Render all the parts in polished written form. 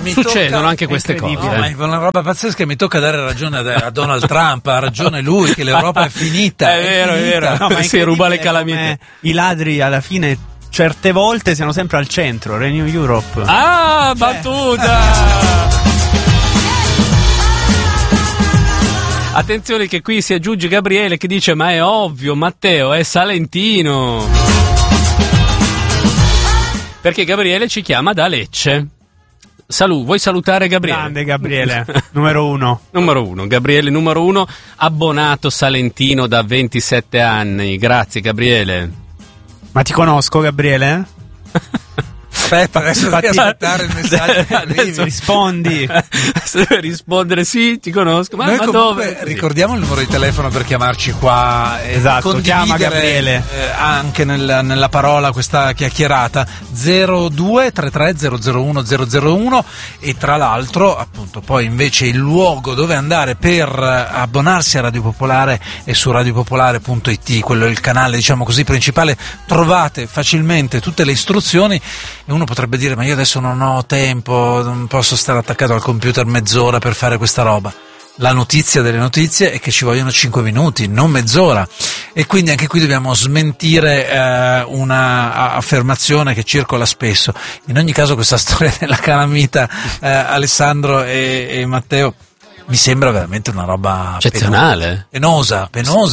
succedono anche queste cose. No, ma è una roba pazzesca, mi tocca dare ragione a Donald Trump, ha ragione lui che l'Europa è finita. È vero. No, ma si ruba le calamità. I ladri alla fine certe volte siano sempre al centro, Renew Europe. Battuta! Attenzione che qui si aggiunge Gabriele che dice ma è ovvio, Matteo è salentino. Perché Gabriele ci chiama da Lecce. Vuoi salutare Gabriele? Grande Gabriele, numero uno. Gabriele numero uno, abbonato salentino da 27 anni. Grazie Gabriele. Ma ti conosco Gabriele? Aspetta, adesso devi aspettare il messaggio. Adesso rispondi. Deve rispondere sì, ti conosco. Noi ma comunque dove? ricordiamo il numero di telefono per chiamarci qua e esatto, chiama Gabriele. Anche nella parola questa chiacchierata 0233 001 001 e tra l'altro appunto poi invece il luogo dove andare per abbonarsi a Radio Popolare è su radiopopolare.it, quello è il canale diciamo così principale, trovate facilmente tutte le istruzioni. E uno potrebbe dire ma io adesso non ho tempo, non posso stare attaccato al computer mezz'ora per fare questa roba. La notizia delle notizie è che ci vogliono 5 minuti, non mezz'ora, e quindi anche qui dobbiamo smentire una affermazione che circola spesso. In ogni caso questa storia della calamita, Alessandro e Matteo, mi sembra veramente una roba eccezionale, penosa.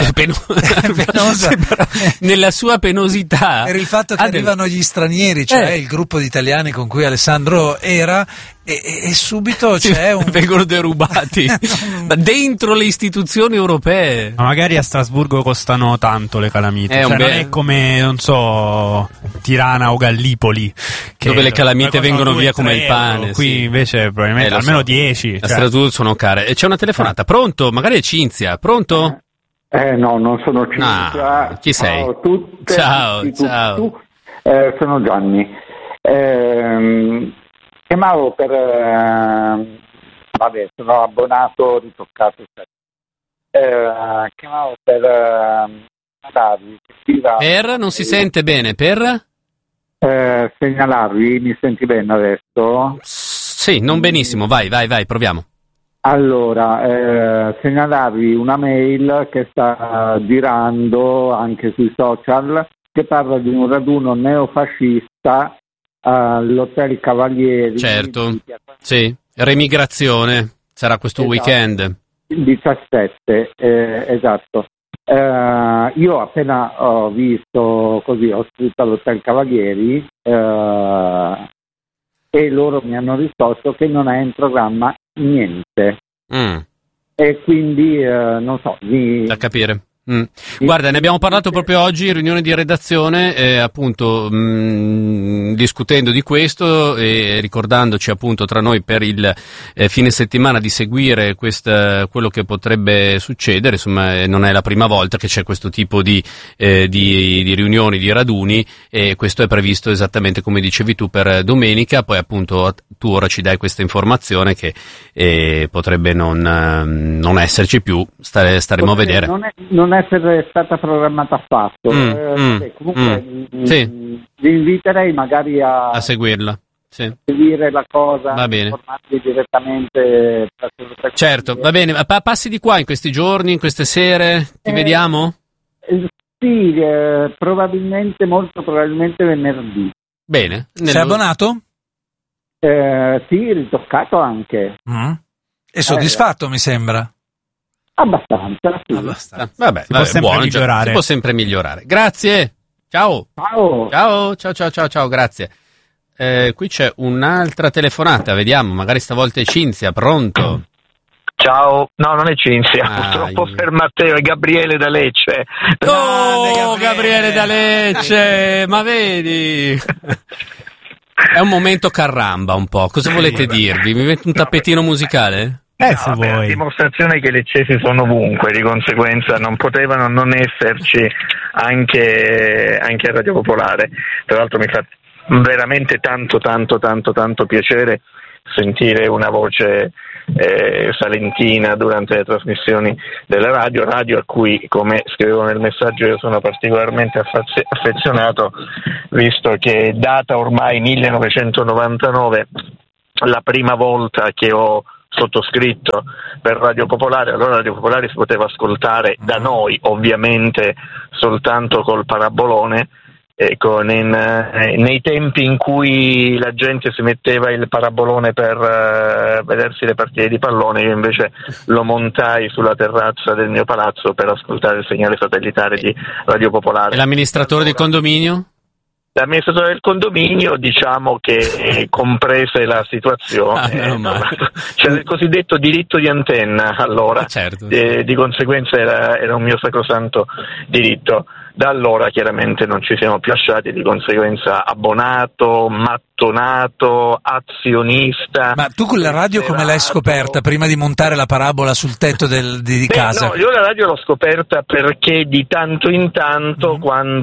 Nella sua penosità. Per il fatto che arrivano gli stranieri, cioè il gruppo di italiani con cui Alessandro era, e subito c'è vengono derubati dentro le istituzioni europee. Ma magari a Strasburgo costano tanto le calamite, non è come non so Tirana o Gallipoli dove le calamite vengono via come il pane. Qui invece probabilmente almeno 10. A Strasburgo sono care. E c'è una telefonata, pronto? Magari è Cinzia, pronto? No, non sono Cinzia. Chi sei? Ciao a tutte. Ciao. Sono Gianni. Chiamavo per sono abbonato ritoccato, chiamavo per darvi non si sente bene, per segnalarvi, mi senti bene adesso? Sì, non benissimo, vai, proviamo. Allora, segnalarvi una mail che sta girando anche sui social che parla di un raduno neofascista all'Hotel Cavalieri. Certo, sì, remigrazione, sarà questo weekend. 17, esatto. Io appena ho visto così, ho scritto all'Hotel Cavalieri e loro mi hanno risposto che non è in programma niente. E quindi non so, da capire. Guarda, ne abbiamo parlato proprio oggi in riunione di redazione, appunto discutendo di questo e ricordandoci appunto tra noi per il fine settimana di seguire quello che potrebbe succedere. Insomma, non è la prima volta che c'è questo tipo di riunioni, di raduni, e questo è previsto esattamente come dicevi tu per domenica. Poi appunto tu ora ci dai questa informazione che potrebbe non esserci più, staremo a vedere. Non essere stata programmata affatto. Comunque vi inviterei magari a seguirla, seguire la cosa, va bene, informarvi direttamente. Certo, va bene. Passi di qua in questi giorni, in queste sere, ti vediamo? Sì, molto probabilmente venerdì. Bene. Sei abbonato? Sì, ritoccato anche. E soddisfatto mi sembra? Abbastanza. Vabbè, buono, si può sempre migliorare. Grazie. Ciao, grazie. Qui c'è un'altra telefonata, vediamo, magari stavolta è Cinzia, pronto? Ciao, no, non è Cinzia, purtroppo per Matteo, è Gabriele da Lecce. Gabriele da Lecce, ma vedi? È un momento carramba un po', cosa volete dirvi? Mi metto un tappetino musicale? Se vuoi. A dimostrazione che le leccesi sono ovunque, di conseguenza non potevano non esserci anche a Radio Popolare. Tra l'altro mi fa veramente tanto piacere sentire una voce salentina durante le trasmissioni della radio a cui, come scrivevo nel messaggio, io sono particolarmente affezionato, visto che data ormai 1999 la prima volta che ho sottoscritto per Radio Popolare. Allora Radio Popolare si poteva ascoltare da noi, ovviamente soltanto col parabolone, nei tempi in cui la gente si metteva il parabolone per vedersi le partite di pallone. Io invece lo montai sulla terrazza del mio palazzo per ascoltare il segnale satellitare di Radio Popolare. E l'amministratore di condominio? L'amministratore del condominio, diciamo che comprese la situazione, c'era il cosiddetto diritto di antenna allora, certo. Di conseguenza era un mio sacrosanto diritto. Da allora chiaramente non ci siamo più lasciati, di conseguenza abbonato, mattonato, azionista. Ma tu con la radio come l'hai scoperta prima di montare la parabola sul tetto di casa? No, io la radio l'ho scoperta perché di tanto in tanto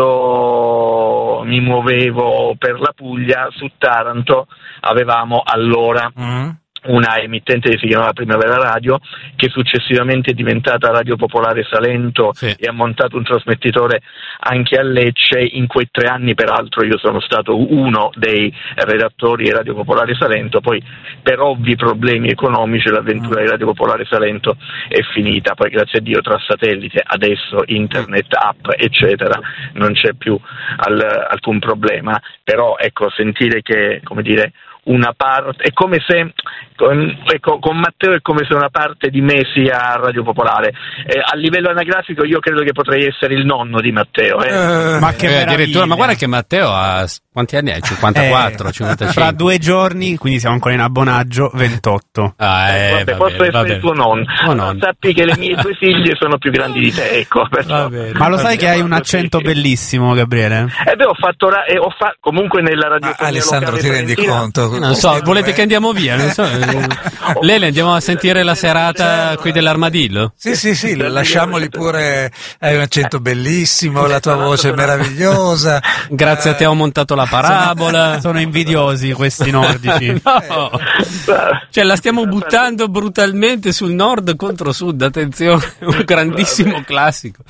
quando mi muovevo per la Puglia, su Taranto, avevamo allora una emittente che si chiamava Primavera Radio, che successivamente è diventata Radio Popolare Salento, sì, e ha montato un trasmettitore anche a Lecce. In quei 3 anni peraltro io sono stato uno dei redattori di Radio Popolare Salento, poi per ovvi problemi economici l'avventura di Radio Popolare Salento è finita, poi grazie a Dio tra satellite, adesso internet, app eccetera non c'è più alcun problema, però ecco, sentire che, come dire, una parte è come se con Matteo è come se una parte di me sia Radio Popolare. A livello anagrafico io credo che potrei essere il nonno di Matteo. Ma che addirittura, ma guarda che Matteo ha quanti anni hai? 54, 55. Fra 2 giorni, quindi siamo ancora in abbonaggio, 28. Posso essere il tuo nonno. Sappi che le mie 2 figlie sono più grandi di te, ecco. Ma lo sai che hai un accento bellissimo, Gabriele? Ho fatto comunque nella radio. Alessandro, ti rendi conto? Non so, volete che andiamo via? Non so. Lele, andiamo a sentire la serata qui dell'Armadillo? Sì, lasciamoli pure. Hai un accento bellissimo, la tua voce è meravigliosa. Grazie a te ho montato la parabola. Sono invidiosi questi nordici. No. Cioè la stiamo buttando brutalmente sul nord contro sud, attenzione, un grandissimo classico.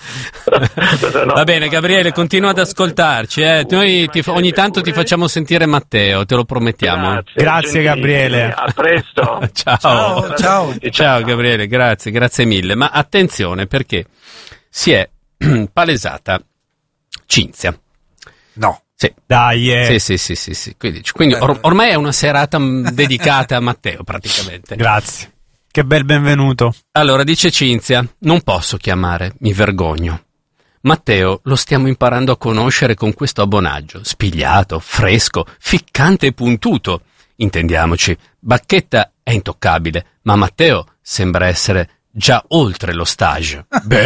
Va bene Gabriele, continua ad ascoltarci, Noi ogni tanto ti facciamo sentire Matteo, te lo promettiamo. Grazie Gabriele. A presto. Ciao Gabriele, grazie mille. Ma attenzione, perché si è palesata Cinzia. No. Sì. Dai. Sì. Quindi ormai è una serata dedicata a Matteo praticamente. Grazie. Che bel benvenuto. Allora dice Cinzia: non posso chiamare, mi vergogno. Matteo lo stiamo imparando a conoscere con questo abbonaggio, spigliato, fresco, ficcante e puntuto. Intendiamoci, Bacchetta è intoccabile, ma Matteo sembra essere già oltre lo stage.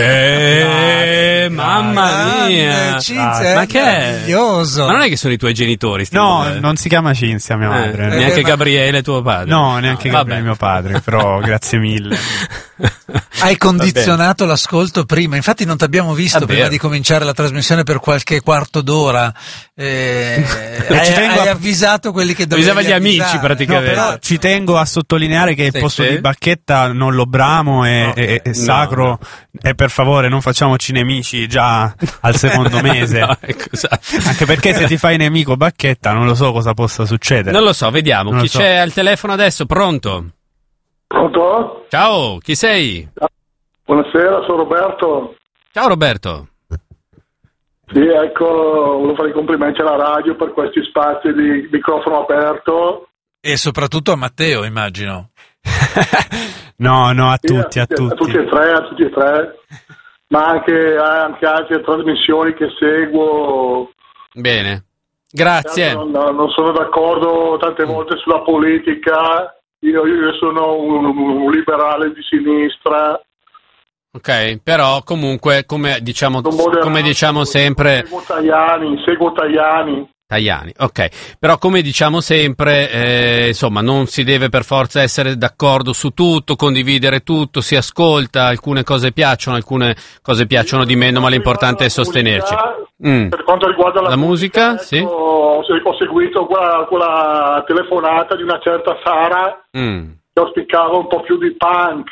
Mamma mia! Cinzia, ma che è? Meraviglioso! Ma non è che sono i tuoi genitori? Non si chiama Cinzia mia madre. Neanche Gabriele tuo padre? No, neanche Gabriele mio padre, però grazie mille. Hai condizionato l'ascolto prima, infatti non ti abbiamo visto prima di cominciare la trasmissione per qualche quarto d'ora. Hai avvisato quelli che dovevi avvisava gli amici praticamente. No, però ci tengo a sottolineare che il posto di Bacchetta non lo bramo, è sacro, e per favore non facciamoci nemici già al secondo mese. Anche perché se ti fai nemico Bacchetta non lo so cosa possa succedere. Non lo so, vediamo. Chi c'è al telefono adesso? Pronto? Pronto? Ciao, chi sei? Buonasera, sono Roberto. Ciao Roberto. Sì, ecco, volevo fare i complimenti alla radio per questi spazi di microfono aperto. E soprattutto a Matteo, immagino. No, a tutti. A tutti e tre, ma anche altre trasmissioni che seguo. Bene, grazie. Non sono d'accordo tante volte sulla politica, io sono un liberale di sinistra. Ok, però comunque, come diciamo sempre... Seguo Tajani, ok. Però come diciamo sempre, insomma, non si deve per forza essere d'accordo su tutto, condividere tutto, si ascolta, alcune cose piacciono di meno, ma l'importante è sostenerci. Per quanto riguarda la musica, ecco, sì. Ho seguito quella telefonata di una certa Sara che auspicava un po' più di punk.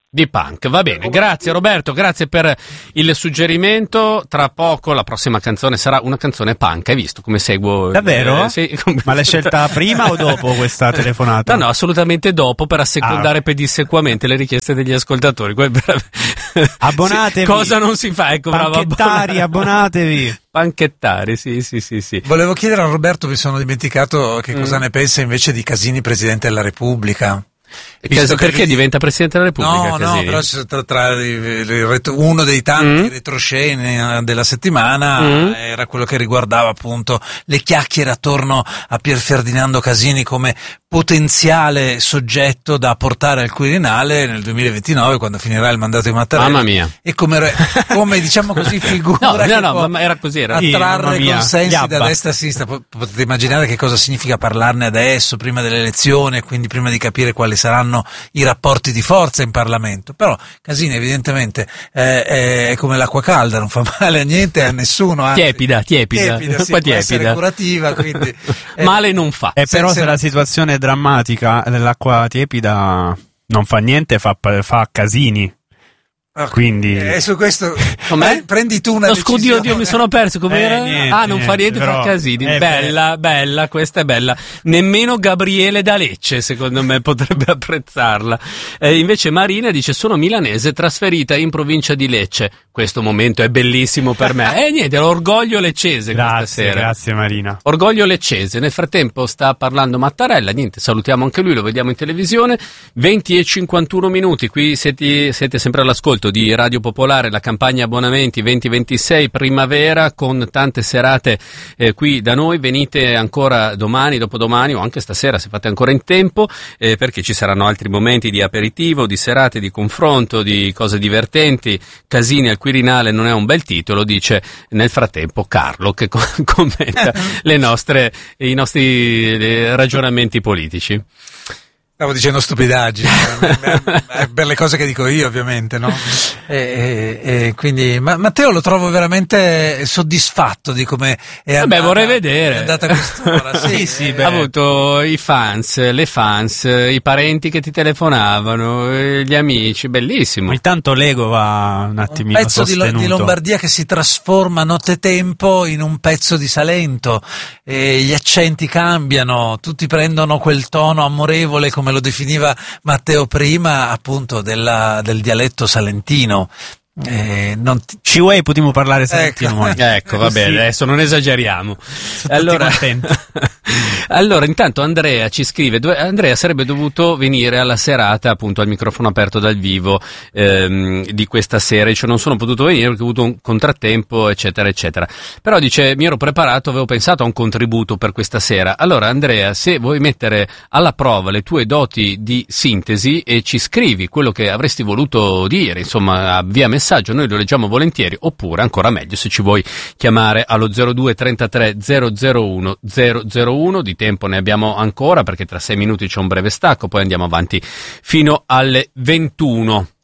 Di punk, va bene, grazie Roberto, grazie per il suggerimento. Tra poco la prossima canzone sarà una canzone punk, hai visto come seguo? Davvero? Sì. Ma l'hai scelta prima o dopo questa telefonata? No, assolutamente dopo, per assecondare pedissequamente le richieste degli ascoltatori. Abbonatevi. Cosa non si fa? Ecco, Panchettari, abbonatevi. Panchettari, sì. Volevo chiedere a Roberto, mi sono dimenticato che cosa ne pensa invece di Casini Presidente della Repubblica. Perché diventa Presidente della Repubblica? No, però tra uno dei tanti retroscena della settimana era quello che riguardava appunto le chiacchiere attorno a Pier Ferdinando Casini come potenziale soggetto da portare al Quirinale nel 2029 quando finirà il mandato di Mattarella. Mamma mia. E come diciamo così figura ma era così, attrarre consensi da destra a sinistra. Potete immaginare che cosa significa parlarne adesso, prima delle elezioni, e quindi prima di capire quali saranno i rapporti di forza in Parlamento. Però Casini evidentemente è come l'acqua calda, non fa male a niente, a nessuno, anzi, tiepida, sì, può essere curativa, quindi male non fa. Però se la situazione è drammatica, l'acqua tiepida non fa niente, fa Casini. Quindi su questo prendi tu una decisione. Dio, mi sono perso com'era? Non fa niente, però, fa Casini. Bella, questa è bella. Nemmeno Gabriele da Lecce secondo me potrebbe apprezzarla. Invece Marina dice: sono milanese trasferita in provincia di Lecce. Questo momento è bellissimo per me. Niente, l'orgoglio leccese questa sera. Grazie Marina. Orgoglio leccese. Nel frattempo sta parlando Mattarella. Niente, salutiamo anche lui, lo vediamo in televisione. 20:51. Qui siete sempre all'ascolto di Radio Popolare, la campagna abbonamenti 2026 primavera con tante serate qui da noi. Venite ancora domani, dopodomani o anche stasera se fate ancora in tempo, perché ci saranno altri momenti di aperitivo, di serate, di confronto, di cose divertenti. Casini al Quirinale non è un bel titolo, dice nel frattempo Carlo che commenta i nostri ragionamenti politici. Stavo dicendo stupidaggini per le cose che dico io, ovviamente, no? E quindi Matteo lo trovo veramente soddisfatto di come è andata. Vorrei vedere. È andata quest'ora. Sì, ha avuto i fans, le fans, i parenti che ti telefonavano, gli amici, bellissimo. Intanto l'ego va un attimino sostenuto. Un pezzo di Lombardia che si trasforma nottetempo in un pezzo di Salento, e gli accenti cambiano, tutti prendono quel tono amorevole come lo definiva Matteo prima, appunto del dialetto salentino. Ci vuoi potremmo parlare salentino? Ecco, va bene, adesso non esageriamo. Allora, intanto Andrea ci scrive, Andrea sarebbe dovuto venire alla serata appunto al microfono aperto dal vivo di questa sera, dice non sono potuto venire perché ho avuto un contrattempo eccetera eccetera, però dice mi ero preparato, avevo pensato a un contributo per questa sera. Allora Andrea, se vuoi mettere alla prova le tue doti di sintesi e ci scrivi quello che avresti voluto dire, insomma via messaggio, noi lo leggiamo volentieri, oppure ancora meglio se ci vuoi chiamare allo 02 33 001 001. Di tempo ne abbiamo ancora perché tra 6 minuti c'è un breve stacco, poi andiamo avanti fino alle 21.